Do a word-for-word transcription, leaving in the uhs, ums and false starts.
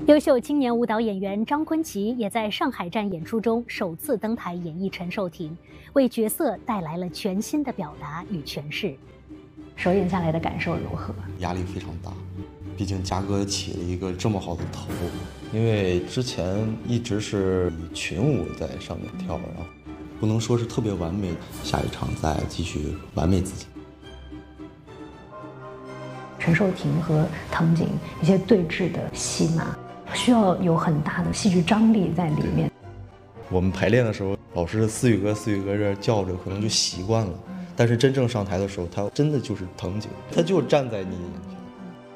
优秀青年舞蹈演员张坤奇也在上海站演出中首次登台演绎陈寿婷，为角色带来了全新的表达与诠释。首演下来的感受如何？ 压力非常大，毕竟嘉哥起了一个这么好的头， 因为之前一直是以群舞在上面跳，然后不能说是特别完美，下一场再继续完美自己。 陈寿婷和藤井一些对峙的戏码，需要有很大的戏剧张力在里面。 我们排练的时候，老师思雨哥思雨哥这叫着，可能就习惯了，但是真正上台的时候，他真的就是藤井，他就站在你眼前。